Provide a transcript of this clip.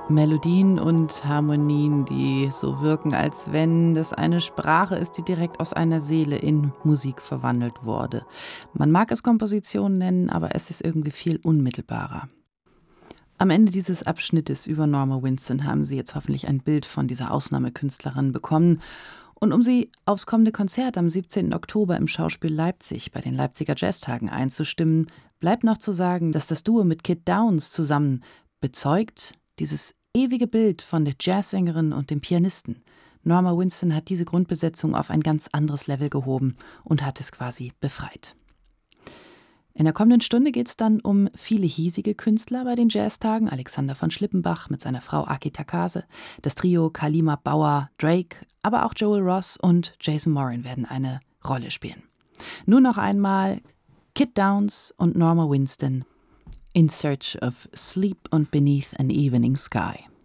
Melodien und Harmonien, die so wirken, als wenn das eine Sprache ist, die direkt aus einer Seele in Musik verwandelt wurde. Man mag es Komposition nennen, aber es ist irgendwie viel unmittelbarer. Am Ende dieses Abschnittes über Norma Winston haben Sie jetzt hoffentlich ein Bild von dieser Ausnahmekünstlerin bekommen. Und um Sie aufs kommende Konzert am 17. Oktober im Schauspiel Leipzig bei den Leipziger Jazztagen einzustimmen, bleibt noch zu sagen, dass das Duo mit Kit Downs zusammen bezeugt dieses ewige Bild von der Jazzsängerin und dem Pianisten. Norma Winston hat diese Grundbesetzung auf ein ganz anderes Level gehoben und hat es quasi befreit. In der kommenden Stunde geht es dann um viele hiesige Künstler bei den Jazztagen. Alexander von Schlippenbach mit seiner Frau Aki Takase, das Trio Kalima Bauer, Drake, aber auch Joel Ross und Jason Moran werden eine Rolle spielen. Nun noch einmal Kit Downs und Norma Winston in Search of Sleep und Beneath an Evening Sky.